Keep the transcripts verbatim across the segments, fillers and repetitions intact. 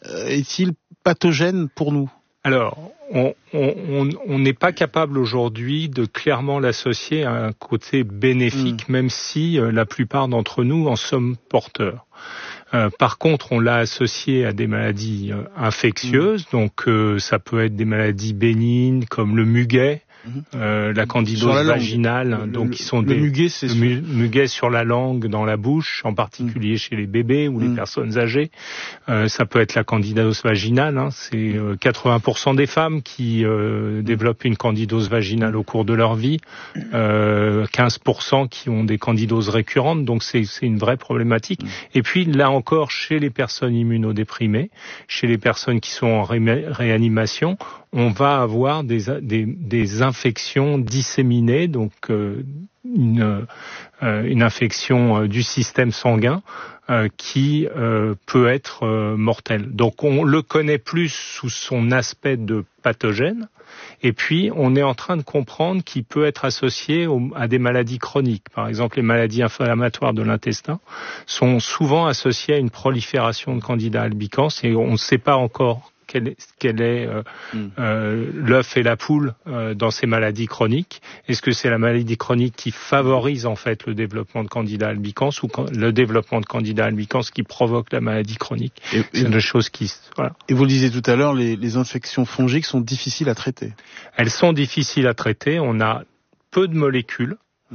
est-il pathogène pour nous ? Alors, on on, on n'est pas capable aujourd'hui de clairement l'associer à un côté bénéfique, mmh. même si euh, la plupart d'entre nous en sommes porteurs. Euh, par contre, on l'a associé à des maladies euh, infectieuses, mmh. donc euh, ça peut être des maladies bénignes comme le muguet, mmh. euh, la candidose la vaginale, le, donc le, qui sont le des muguet, c'est le mu- muguet sur la langue, dans la bouche, en particulier mmh. chez les bébés ou mmh. les personnes âgées. Euh, ça peut être la candidose vaginale, hein, c'est euh, quatre-vingts pour cent des femmes qui euh, mmh. développent une candidose vaginale au cours de leur vie, euh, quinze pour cent qui ont des candidoses récurrentes, donc c'est, c'est une vraie problématique. Mmh. Et puis là encore, chez les personnes immunodéprimées, chez les personnes qui sont en ré- réanimation, on va avoir des, des, des infections disséminées, donc euh, une, euh, une infection euh, du système sanguin euh, qui euh, peut être euh, mortelle. Donc on le connaît plus sous son aspect de pathogène, et puis on est en train de comprendre qu'il peut être associé au, à des maladies chroniques. Par exemple, les maladies inflammatoires de l'intestin sont souvent associées à une prolifération de candidats albicans, et on ne sait pas encore quel est, quel est euh, mm. euh, l'œuf et la poule euh, dans ces maladies chroniques. Est-ce que c'est la maladie chronique qui favorise en fait le développement de candidats albicans ou le développement de candidats albicans qui provoque la maladie chronique? Et, C'est et, des choses qui... Voilà. Et vous le disiez tout à l'heure, les, les infections fongiques sont difficiles à traiter. Elles sont difficiles à traiter. On a peu de molécules. Mm.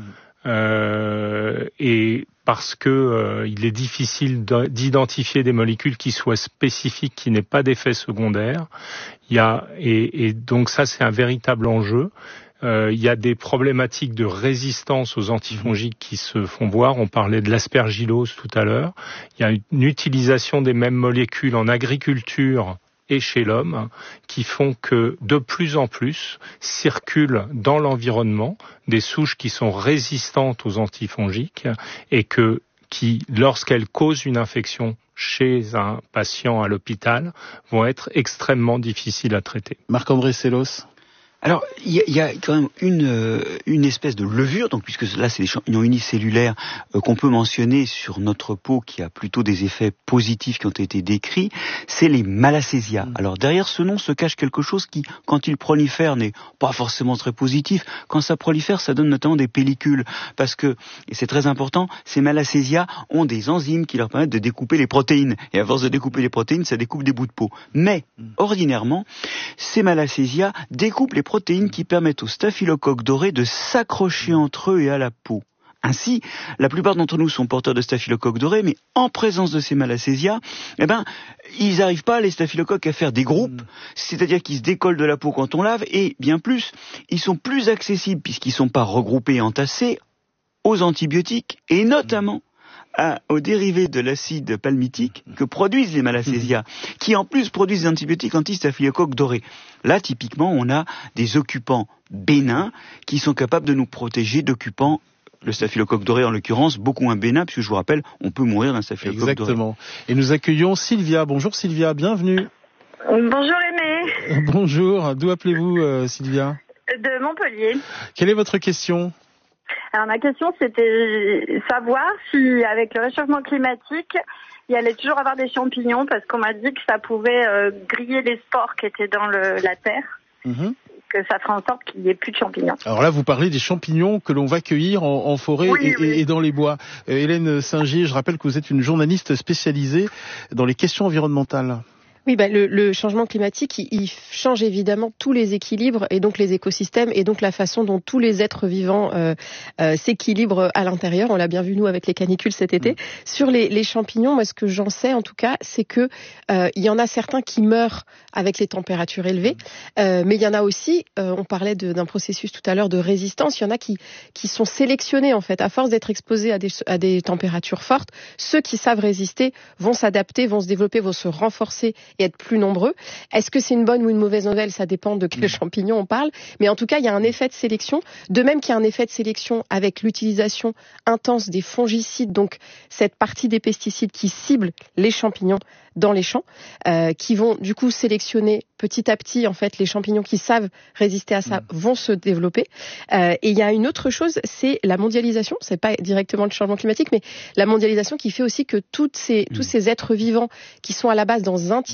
Euh, et parce que euh, il est difficile d'identifier des molécules qui soient spécifiques, qui n'aient pas d'effets secondaires. Il y a et, et donc ça c'est un véritable enjeu. Euh, il y a des problématiques de résistance aux antifongiques qui se font voir. On parlait de l'aspergillose tout à l'heure. Il y a une utilisation des mêmes molécules en agriculture et chez l'homme, qui font que de plus en plus circulent dans l'environnement des souches qui sont résistantes aux antifongiques et que, qui, lorsqu'elles causent une infection chez un patient à l'hôpital, vont être extrêmement difficiles à traiter. Marc-André Sellos. Alors, il y, y a quand même une, euh, une espèce de levure, donc puisque là c'est des champignons unicellulaires euh, qu'on peut mentionner sur notre peau qui a plutôt des effets positifs qui ont été décrits, c'est les Malassezia. Mmh. Alors derrière ce nom se cache quelque chose qui, quand il prolifère, n'est pas forcément très positif. Quand ça prolifère, ça donne notamment des pellicules, parce que, et c'est très important, ces Malassezia ont des enzymes qui leur permettent de découper les protéines, et à force de découper les protéines, ça découpe des bouts de peau. Mais, mmh. ordinairement, ces Malassezia découpent les protéines protéines qui permettent aux staphylocoques dorés de s'accrocher entre eux et à la peau. Ainsi, la plupart d'entre nous sont porteurs de staphylocoques dorés, mais en présence de ces Malassezia, eh ben, ils n'arrivent pas, les staphylocoques, à faire des groupes, mmh. c'est-à-dire qu'ils se décollent de la peau quand on lave, et bien plus, ils sont plus accessibles, puisqu'ils ne sont pas regroupés et entassés, aux antibiotiques, et notamment À, aux dérivés de l'acide palmitique que produisent les Malassezia, qui en plus produisent des antibiotiques anti-staphylocoques dorés. Là, typiquement, on a des occupants bénins qui sont capables de nous protéger d'occupants, le staphylocoque doré en l'occurrence, beaucoup moins bénin, puisque je vous rappelle, on peut mourir d'un staphylocoque doré. Exactement. Et nous accueillons Sylvia. Bonjour Sylvia, bienvenue. Bonjour Aimé. Bonjour, d'où appelez-vous euh, Sylvia ? De Montpellier. Quelle est votre question ? Alors ma question c'était savoir si avec le réchauffement climatique il allait toujours avoir des champignons, parce qu'on m'a dit que ça pouvait euh, griller les spores qui étaient dans le, la terre, mmh. que ça ferait en sorte qu'il n'y ait plus de champignons. Alors là vous parlez des champignons que l'on va cueillir en, en forêt oui, et, oui. et dans les bois. Euh, Hélène Singier, je rappelle que vous êtes une journaliste spécialisée dans les questions environnementales. Oui, bah, le, le changement climatique, il, il change évidemment tous les équilibres et donc les écosystèmes et donc la façon dont tous les êtres vivants euh, euh, s'équilibrent à l'intérieur. On l'a bien vu nous avec les canicules cet été. Mmh. Sur les, les champignons, moi ce que j'en sais en tout cas, c'est que euh, il y en a certains qui meurent avec les températures élevées, euh, mais il y en a aussi, euh, on parlait de, d'un processus tout à l'heure de résistance, il y en a qui qui sont sélectionnés en fait à force d'être exposés à des à des températures fortes. Ceux qui savent résister vont s'adapter, vont se développer, vont se renforcer et être plus nombreux. Est-ce que c'est une bonne ou une mauvaise nouvelle ? Ça dépend de quels champignons on parle. Mais en tout cas, il y a un effet de sélection. De même qu'il y a un effet de sélection avec l'utilisation intense des fongicides, donc cette partie des pesticides qui ciblent les champignons dans les champs, euh, qui vont du coup sélectionner petit à petit, en fait, les champignons qui savent résister à ça mmh. vont se développer. Euh, et il y a une autre chose, c'est la mondialisation. C'est pas directement le changement climatique, mais la mondialisation qui fait aussi que toutes ces, mmh. tous ces êtres vivants qui sont à la base dans un